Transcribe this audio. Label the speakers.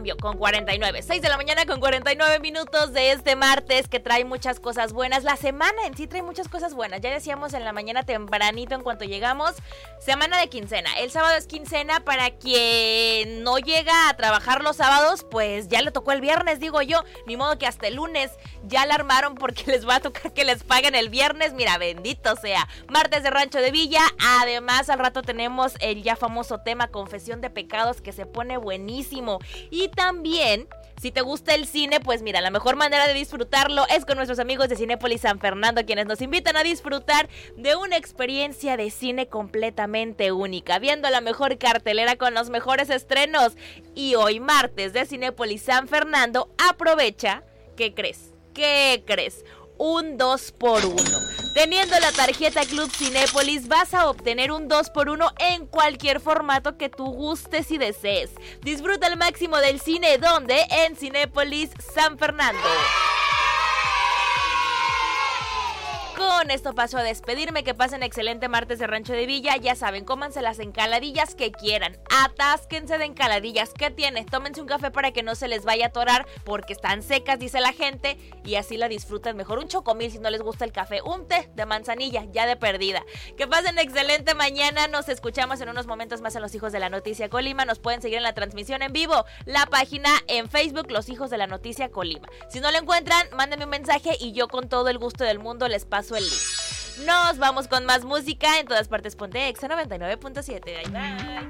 Speaker 1: Con 49, 6 de la mañana con 49 minutos de este martes que trae muchas cosas buenas. La semana en sí trae muchas cosas buenas. Ya decíamos en la mañana tempranito en cuanto llegamos, semana de quincena. El sábado es quincena. Para quien no llega a trabajar los sábados, pues ya le tocó el viernes, digo yo. Ni modo que hasta el lunes ya la armaron porque les va a tocar que les paguen el viernes. Mira, bendito sea. Martes de Rancho de Villa. Además, al rato tenemos el ya famoso tema Confesión de Pecados que se pone buenísimo. Y también, si te gusta el cine, pues mira, la mejor manera de disfrutarlo es con nuestros amigos de Cinépolis San Fernando, quienes nos invitan a disfrutar de una experiencia de cine completamente única, viendo la mejor cartelera con los mejores estrenos. Y hoy, martes de Cinépolis San Fernando, aprovecha, ¿qué crees? Un 2x1. Teniendo la tarjeta Club Cinépolis vas a obtener un 2x1 en cualquier formato que tú gustes y desees. Disfruta al máximo del cine, ¿dónde? En Cinépolis San Fernando. Con esto paso a despedirme, que pasen excelente martes de Rancho de Villa. Ya saben, cómanse las encaladillas que quieran, atásquense de encaladillas. ¿Qué tiene? Tómense un café para que no se les vaya a atorar, porque están secas, dice la gente, y así la disfrutan mejor. Un chocomil si no les gusta el café, un té de manzanilla, ya de perdida. Que pasen excelente mañana, nos escuchamos en unos momentos más en Los Hijos de la Noticia Colima. Nos pueden seguir en la transmisión en vivo, la página en Facebook, Los Hijos de la Noticia Colima. Si no lo encuentran, mándenme un mensaje y yo con todo el gusto del mundo les paso el link. Nos vamos con más música. En todas partes ponte Exa 99.7. Bye bye.